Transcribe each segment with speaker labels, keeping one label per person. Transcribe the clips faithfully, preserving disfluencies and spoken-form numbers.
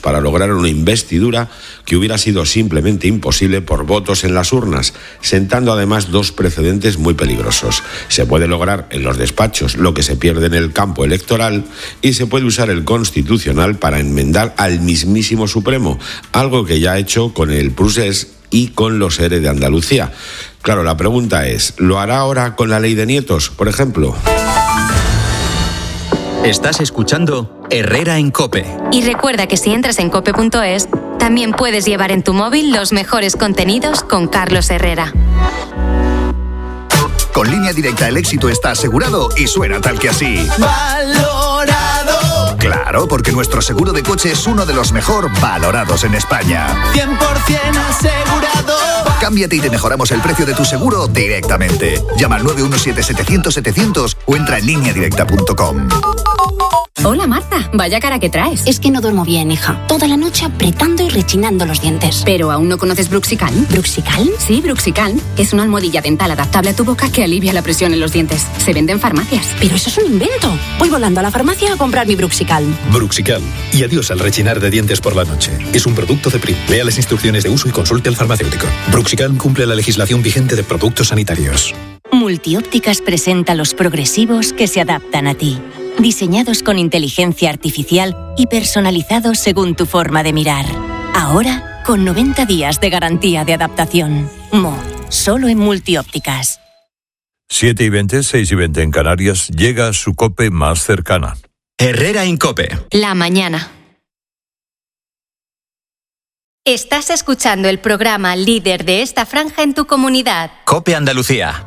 Speaker 1: para lograr una investidura que hubiera sido simplemente imposible por votos en las urnas, sentando además dos precedentes muy peligrosos. Se puede lograr en los despachos lo que se pierde en el campo electoral y se puede usar el Constitucional para enmendar al mismísimo Supremo, algo que ya ha hecho con el procés y con los E R E de Andalucía. Claro, la pregunta es, ¿lo hará ahora con la ley de nietos, por ejemplo?
Speaker 2: Estás escuchando Herrera en COPE.
Speaker 3: Y recuerda que si entras en cope punto es, también puedes llevar en tu móvil los mejores contenidos con Carlos Herrera.
Speaker 4: Con Línea Directa el éxito está asegurado y suena tal que así.
Speaker 5: ¡Valorado!
Speaker 4: Claro, porque nuestro seguro de coche es uno de los mejor valorados en España.
Speaker 5: cien por ciento asegurado.
Speaker 4: Cámbiate y te mejoramos el precio de tu seguro directamente. Llama al nueve uno siete setecientos setecientos o entra en línea directa punto com.
Speaker 6: Hola Marta, vaya cara que traes.
Speaker 7: Es que no duermo bien, hija. Toda la noche apretando y rechinando los dientes.
Speaker 6: ¿Pero aún no conoces Bruxicalm?
Speaker 7: ¿Bruxicalm?
Speaker 6: Sí, Bruxicalm. Es una almohadilla dental adaptable a tu boca que alivia la presión en los dientes. Se vende en farmacias.
Speaker 7: Pero eso es un invento. Voy volando a la farmacia a comprar mi Bruxicalm.
Speaker 8: Bruxicalm. Y adiós al rechinar de dientes por la noche. Es un producto de Prim. Lea las instrucciones de uso y consulte al farmacéutico. Bruxicalm cumple la legislación vigente de productos sanitarios.
Speaker 9: Multiópticas presenta los progresivos que se adaptan a ti. Diseñados con inteligencia artificial y personalizados según tu forma de mirar. Ahora, con noventa días de garantía de adaptación. Mo, solo en Multiópticas.
Speaker 10: siete y veinte, seis y veinte en Canarias, llega a su COPE más cercana.
Speaker 2: Herrera en COPE.
Speaker 3: La mañana. Estás escuchando el programa líder de esta franja en tu comunidad.
Speaker 2: COPE Andalucía.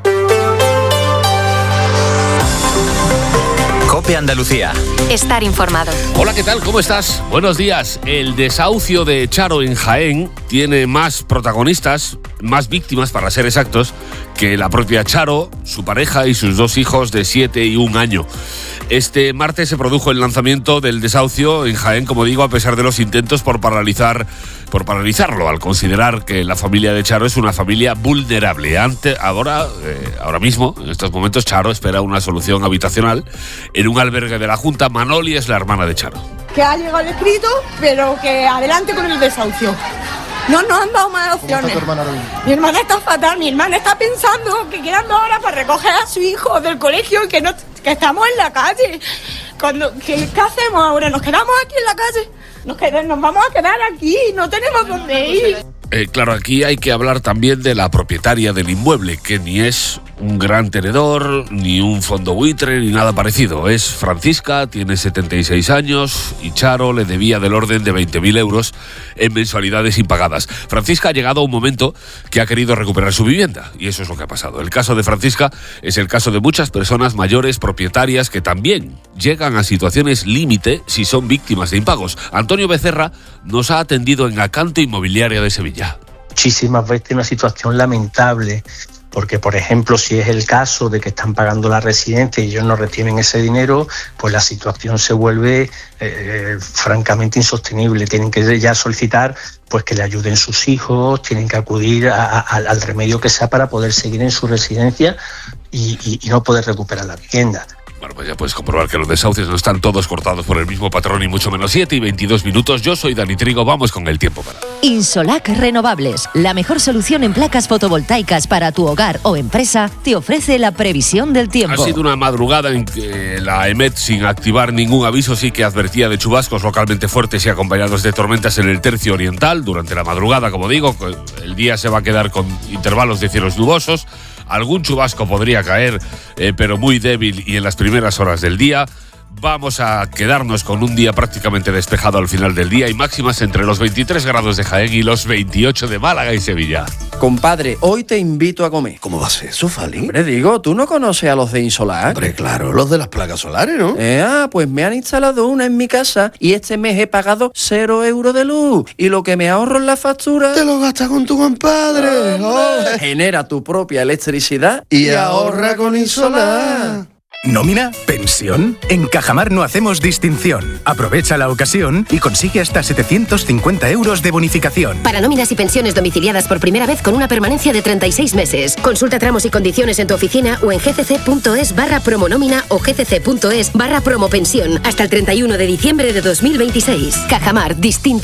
Speaker 2: COPE Andalucía.
Speaker 3: Estar informado.
Speaker 11: Hola, ¿qué tal? ¿Cómo estás? Buenos días. El desahucio de Charo en Jaén tiene más protagonistas, más víctimas para ser exactos, que la propia Charo, su pareja y sus dos hijos de siete y un año. Este martes se produjo el lanzamiento del desahucio en Jaén, como digo, a pesar de los intentos por paralizar, por paralizarlo, al considerar que la familia de Charo es una familia vulnerable. Ante, ahora, eh, ahora mismo, en estos momentos, Charo espera una solución habitacional en un albergue de la Junta. Manoli es la hermana de Charo.
Speaker 12: Que ha llegado el escrito, pero que adelante con el desahucio. No nos han dado más opciones. ¿Cómo está tu hermana ahora mismo? Mi hermana está fatal, mi hermana está pensando que quedan dos horas para recoger a su hijo del colegio y que, no, que estamos en la calle. Cuando, ¿qué, ¿Qué hacemos ahora? ¿Nos quedamos aquí en la calle? Nos, quedamos, nos vamos a quedar aquí, no tenemos dónde ir.
Speaker 11: Eh, claro, aquí hay que hablar también de la propietaria del inmueble, que ni es un gran tenedor, ni un fondo buitre, ni nada parecido. Es Francisca, tiene setenta y seis años y Charo le debía del orden de veinte mil euros en mensualidades impagadas. Francisca ha llegado a un momento que ha querido recuperar su vivienda y eso es lo que ha pasado. El caso de Francisca es el caso de muchas personas mayores propietarias que también llegan a situaciones límite si son víctimas de impagos. Antonio Becerra nos ha atendido en Acanto Inmobiliaria de Sevilla.
Speaker 13: Muchísimas veces una situación lamentable, porque por ejemplo si es el caso de que están pagando la residencia y ellos no retienen ese dinero, pues la situación se vuelve eh, francamente insostenible. Tienen que ya solicitar pues que le ayuden sus hijos, tienen que acudir a, a, al remedio que sea para poder seguir en su residencia y, y, y no poder recuperar la vivienda.
Speaker 11: Bueno, pues ya puedes comprobar que los desahucios no están todos cortados por el mismo patrón y mucho menos. Siete y veintidós minutos. Yo soy Dani Trigo. Vamos con el tiempo para...
Speaker 14: Insolac Renovables, la mejor solución en placas fotovoltaicas para tu hogar o empresa, te ofrece la previsión del tiempo.
Speaker 11: Ha sido una madrugada en que la EMET, sin activar ningún aviso, sí que advertía de chubascos localmente fuertes y acompañados de tormentas en el tercio oriental. Durante la madrugada, como digo, el día se va a quedar con intervalos de cielos nubosos. Algún chubasco podría caer, eh, pero muy débil y en las primeras horas del día. Vamos a quedarnos con un día prácticamente despejado al final del día y máximas entre los veintitrés grados de Jaén y los veintiocho de Málaga y Sevilla.
Speaker 15: Compadre, hoy te invito a comer.
Speaker 16: ¿Cómo va a ser eso, Fali?
Speaker 15: Hombre, digo, ¿tú no conoces a los de Insolac?
Speaker 16: Hombre, claro, los de las placas solares, ¿no?
Speaker 15: Eh, ah, pues me han instalado una en mi casa y este mes he pagado cero euros de luz. Y lo que me ahorro en la factura...
Speaker 16: Te lo gastas con tu compadre.
Speaker 15: Oh, genera tu propia electricidad
Speaker 16: y, y ahorra con Insolac.
Speaker 17: ¿Nómina? ¿Pensión? En Cajamar no hacemos distinción. Aprovecha la ocasión y consigue hasta setecientos cincuenta euros de bonificación.
Speaker 18: Para nóminas y pensiones domiciliadas por primera vez con una permanencia de treinta y seis meses. Consulta tramos y condiciones en tu oficina o en gcc.es barra promonómina o gcc.es barra promopensión hasta el treinta y uno de diciembre de dos mil veintiséis. Cajamar, distinto.